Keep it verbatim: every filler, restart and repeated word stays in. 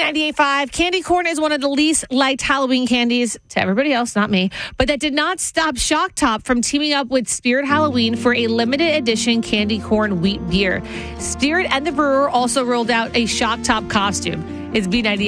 ninety-eight point five, candy corn is one of the least liked Halloween candies to everybody else, not me. But that did not stop Shock Top from teaming up with Spirit Halloween for a limited edition candy corn wheat beer. Spirit and the brewer also rolled out a Shock Top costume. It's B ninety-eight.